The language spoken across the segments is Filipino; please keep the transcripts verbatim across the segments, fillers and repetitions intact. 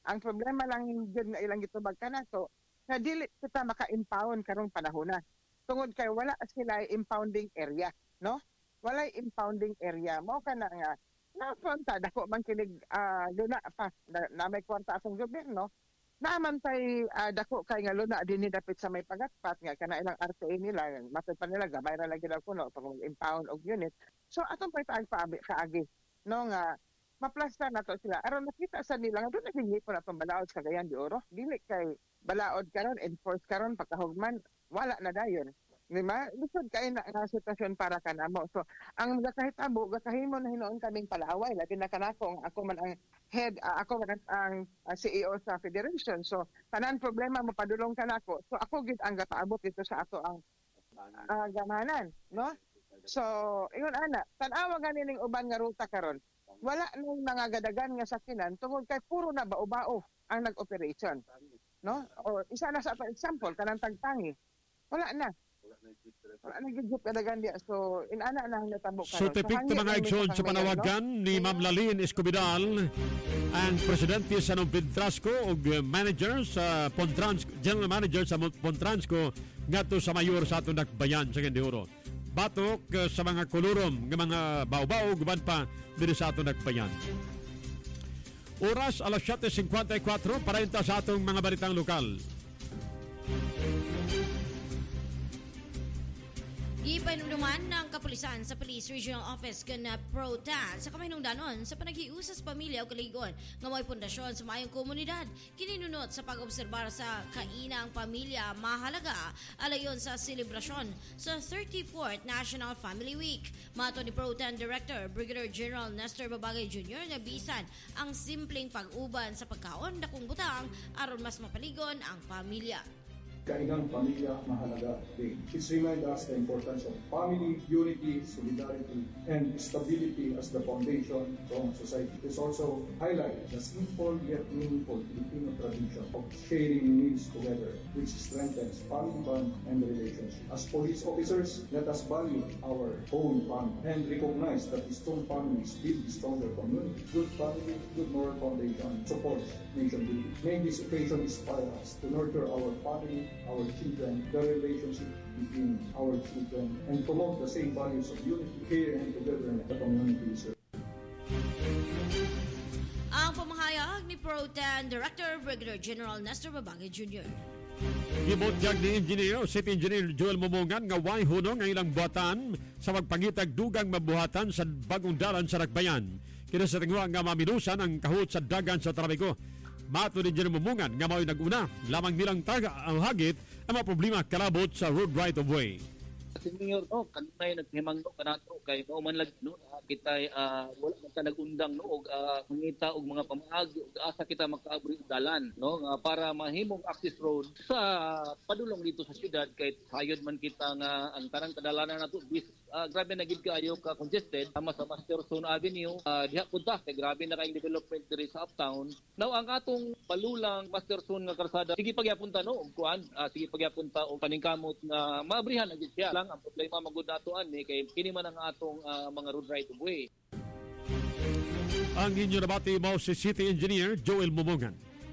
Ang problema lang yun nga ilang gitubag ka na to, na dili kita maka-impound karong panahon na. Tungod kay wala sila impounding area, no? Wala impounding area. Mao ka na nga, na-fronta, dako man kinig uh, luna pa, na, na may kwarta asong gobyerno, naman tay uh, dako kay nga luna din ni dapit sa may pagatpat nga kana ilang R T A nila matod pa nila gabay ra lagi daw kuno pag impound og unit. So atong pay taag paabi kaagi no nga maplasta na to sila aron nakita sa nila nga doon naghingi po na pambalaod sa Cagayan de Oro dili kay balaod karon enforce karon pagkahugman wala na dayon. Di ba? Lisod kayo na nga sitwasyon para kanamo. So, ang gakahitabo, gakahimo na hinoon kaming palaway. Labi na kanako, ako man ang head, uh, ako man ang uh, C E O sa Federation. So, tanan problema mo padulong kanako. So, ako gid ang gakaabot dito sa ato ang uh, gamanan. No? So, ingon ana, tanawa ganin ning uban nga ruta karon. Wala nang mga gadagan nga sakinan tungod kay puro na bao-bao ang nag-operation. No? O isa na sa ato example, kanang tagtangi. Wala na. Wala na gigit kadagan dia. So, inana na ang natabo karon. So, tipik so, mga igsoon sa panawagan no? ni Ma'am Lalin Escobidal, ang presidente sa Nobintrasco o manager sa Pontrans, general manager sa Pontransco ngadto sa mayor sa ato Dakbayan sa Cagayan de Oro. Batok uh, sa mga kulurom ng mga bao-bao guban pa diri sa ato Dakbayan. Oras alas siyete singkwenta y kwatro para ita sa atong mga balitang lokal. Ipainumduman ng kapulisan sa Police Regional Office kana Pro-Tan sa kamahinungdanon sa panaghiusas pamilya o kaligon nga may pundasyon sa mayong komunidad. Kininunot sa pag-obserbar sa kainang pamilya mahalaga alayon sa selebrasyon sa thirty-fourth National Family Week. Mato ni Pro-Tan Director Brigadier General Nestor Babagay Junior nga bisan ang simpleng pag-uban sa pagkaon dakong butang aron mas mapaligon ang pamilya. Kainang pamilya mahalaga din. It reminds us the importance of family, unity, solidarity, and stability as the foundation of society. It also highlights the simple yet meaningful Filipino tradition of sharing meals together, which strengthens family bond and relationship. As police officers, let us value our own family and recognize that strong families build stronger community. Good family, good moral foundation supports nation building. May this occasion inspire us to nurture our family, our children, the relationship between our children, and promote the same values of unity, care, and togetherness the community serves. Ang pamahayag ni Pro-Tan Director Brigadier General Nestor Babagay Junior Gibutyag ni Engineer, City Engineer Joel Momongan nga way hunong ang ilang buhatan sa magpangitag dugang mabuhatan sa bagong dalan sa Dakbayan. Kina sa tingwa nga maminusan ang kahut sa dagan sa trapiko. Mato ni Engineer Momongan nga mao'y nag-una lamang nilang taga ang hagit ang mga problema kalabot sa road right of way. Senior no kanay naghimang no kanato kay mao man lag no kita uh, wala man ta nagundang no og uh, mangita og mga pamaagi og asa kita makaabri og dalan no uh, para mahimong access road sa padulong dito sa syudad kay sayod man kita nga ang tanang kadalanan nato bis uh, grabe na gid kaayo ka congested sama sa Masterson Avenue uh, diha punta kay grabe na kay development diri sa uptown. Now ang atong palulang Masterson nga kalsada sige pagyapunta no og kuan uh, sige pagyapunta og paningkamot nga maabrihan na gid siya. Ang problema magud natoan ni kay kini man ang atong uh, mga road right of way. Ang inyo nabati mo si City Engineer Joel Momongan.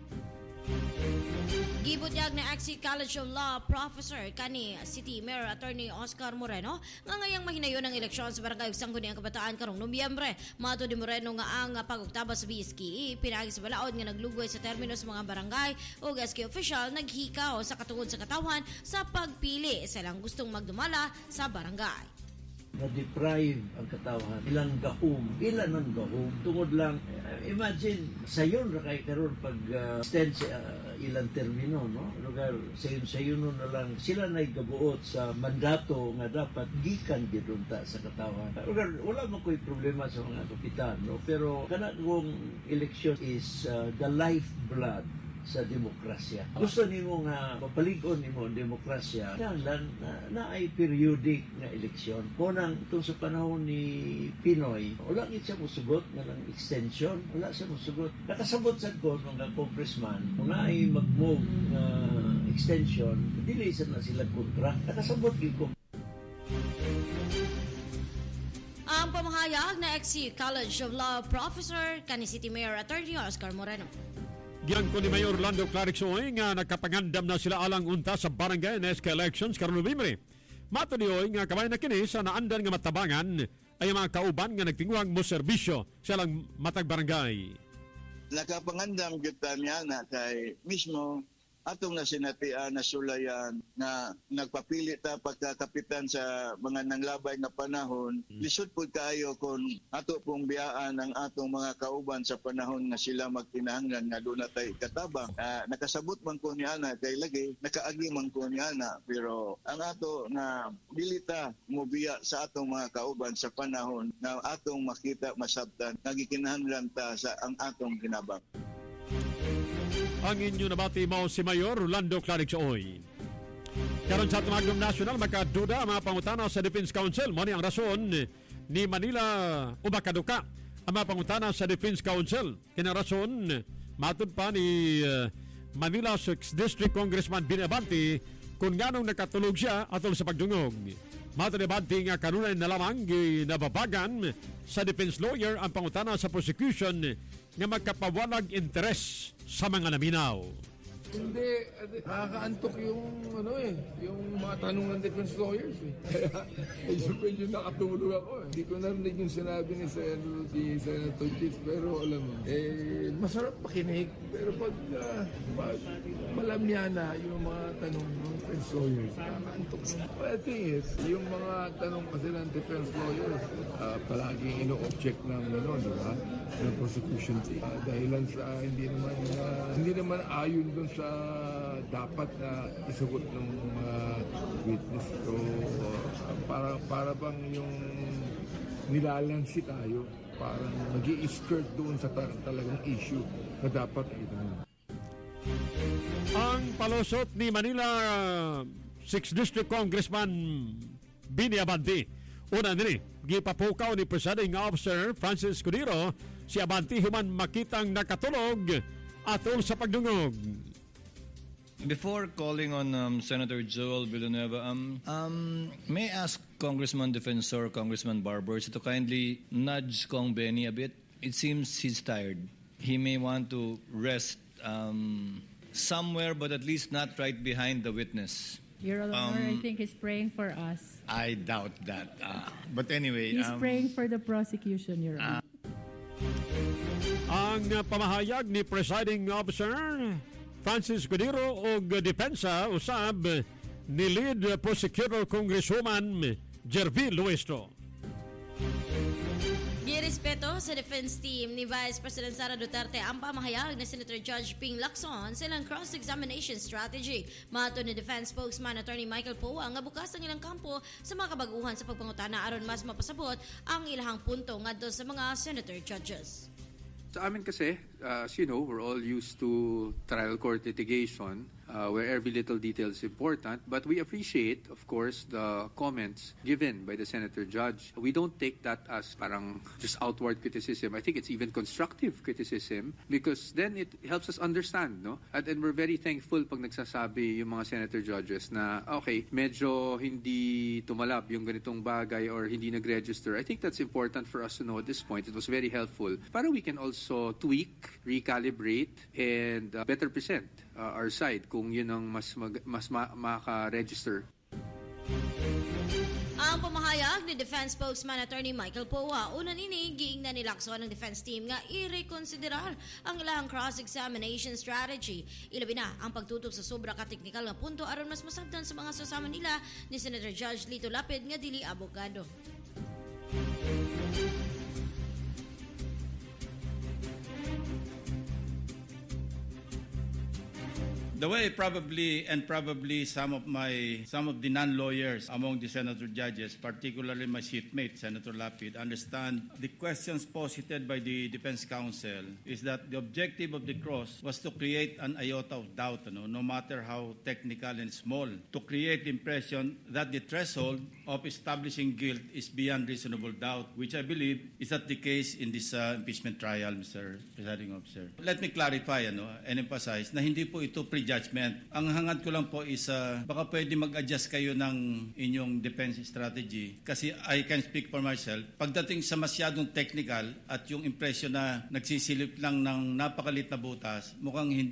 Gibutyag na X C College of Law Professor kani City Mayor Attorney Oscar Moreno nga ngayang mahinayon ang eleksyon sa Barangay Sangguniang Kabataan karong Nobyembre. Mato di Moreno nga ang pag-oktaba sa B S K E pinagi sa balaod nga naglugway sa termino sa mga barangay o S K official naghikaw sa katungod sa katawan sa pagpili sa ilang gustong magdumala sa barangay. Na-deprive ang katawan, ilang gahom, ilan ang gahom, tungod lang, uh, imagine, sayon na kay karon pag uh, extend sa uh, ilang termino, no? Lugar, sayon-sayon na lang, sila na igabuot sa mandato nga dapat gikan gidunta sa katawan. Lugar, wala mo ko'y problema sa mga kapitan, no? Pero kanat kong election is uh, the lifeblood sa demokrasya. Gusto nimo nga papaligon nimo ang demokrasya, lang na, na ay periodic nga eleksyon. Kunang itong sa panahon ni Pinoy, wala gid siya musugot nga ng extension, wala siya musugot. Nakasabot sa ko mga congressman, kung na ay mag-move nga extension, dili sa na sila kontra. Nakasabot gid ko. Ang pamahayag na X C College of Law Professor kani City Mayor Attorney Oscar Moreno. Giyang ko ni Mayor Orlando Clarixoy nga nakapangandam na sila alang unta sa barangay N S K elections karon Nobyembre. Mato niyoy nga kamay na kini sa naandan nga matabangan ay mga kauban nga nagtinguhang mo serbisyo sa lang matag barangay. Nakapangandam gyud ta niya na kay mismo atong nasinatian na sulayan na nagpapili ta pagkakapitan sa mga nanglabay nga panahon, hmm. lisod po kayo kung ato pong biyaan ang atong mga kauban sa panahon nga sila magkinahanglan nga doon natay katabang. Uh, nakasabot man ko niya na kay lagi, nakaagi man ko niya na, pero ang ato na bilita mo biya sa atong mga kauban sa panahon na atong makita masabtan, nagikinahanglan ta sa ang atong kinabang. Ang inyo nabati mo si Mayor Orlando Clarixoy. Karon sa Tumagdom National, makaduda ang mga pangutana sa Defense Council. Mo ni ang rason ni Manila o makaduka ang mga pangutana sa Defense Council. Kinarason, matud pa ni uh, Manila sixth District Congressman Bini Abante kung ganong nakatulog siya atol sa pagdungog. Matud ni Abante nga kanunay na lamang ginababagan sa defense lawyer ang pangutana sa prosecution nga magkapawalag interes sa mga naminaw. Hindi, nakakaantok yung ano eh, yung mga tanong ng defense lawyers eh. Kaya medyo medyo nakatulog ako eh. Hindi ko narinig yung sinabi ni Senator, si Senator Chis, pero alam mo, eh, masarap pakinig. Pero pag, uh, pag malamya na yung mga tanong ng defense lawyers, nakakaantok na. But the thing is, yung mga tanong kasi ng defense lawyers, uh, palaging ino-object ng ano, di ba? Ng prosecution team. Uh, dahilan sa uh, hindi naman, uh, hindi naman ayon dun sa dapat na isugot ng mga uh, witness. So, uh, para, para bang yung nilalansi tayo, parang nag-i-skirt doon sa ta- talagang issue na dapat ito. Ang palusot ni Manila sixth District Congressman Bini Abante. Una nili, gipapukaw ni Presiding Officer Francis Cudero si Abante human makitang nakatulog atol sa pagdungog. Before calling on um, Senator Joel Villanueva, um, um, may I ask Congressman Defensor, Congressman Barbers to kindly nudge Kong Benny a bit? It seems he's tired. He may want to rest um, somewhere, but at least not right behind the witness. Your Honor, Um, I think he's praying for us. I doubt that. Uh, but anyway... He's um, praying for the prosecution, Your Honor. Ang pamahayag ni Presiding Officer Francis Cudero o Depensa usab ni Lead Prosecutor Congresswoman Jervil Luestro. Girespeto sa defense team ni Vice President Sara Duterte ang pamahayag na Senator Judge Ping Lacson sa ilang cross-examination strategy. Mato ni Defense Spokesman Attorney Michael Poa nga bukas ang ilang kampo sa mga kabaguhan sa pagpangutana aron mas mapasabot ang ilahang punto ngadto sa mga senator judges. Sa amin kasi, uh, as you know, we're all used to trial court litigation uh, where every little detail is important. But we appreciate, of course, the comments given by the Senator Judge. We don't take that as parang just outward criticism. I think it's even constructive criticism because then it helps us understand, no? At, and we're very thankful pag nagsasabi yung mga Senator Judges na, okay, medyo hindi tumalab yung ganitong bagay or hindi nag-register. I think that's important for us to know at this point. It was very helpful para we can also So tweak, recalibrate, and uh, better present uh, our side kung yun ang mas, mag, mas ma- maka-register. Ang pamahayag ni Defense Spokesman Attorney Michael Poa, una nini, giingnan ni Lacson ng defense team nga i-reconsiderar ang ilang cross-examination strategy. Ilabi na ang pagtutok sa sobra ka-technical nga punto aron mas masabtan sa mga sasama nila ni Senator Judge Lito Lapid nga dili abogado. The way probably and probably some of my some of the non-lawyers among the senator judges, particularly my seatmate Senator Lapid, understand the questions posited by the defense counsel is that the objective of the cross was to create an iota of doubt, you know, no matter how technical and small, to create the impression that the threshold of establishing guilt is beyond reasonable doubt, which I believe is not the case in this uh, impeachment trial, Mister Presiding Officer. Let me clarify, you know, and emphasize na hindi po ito pre judgment. Ang hangad ko lang po is uh, baka pwede mag-adjust kayo ng inyong defense strategy kasi I can speak for myself. Pagdating sa masyadong technical at yung impression na nagsisilip lang ng napakalit na butas, mukhang hindi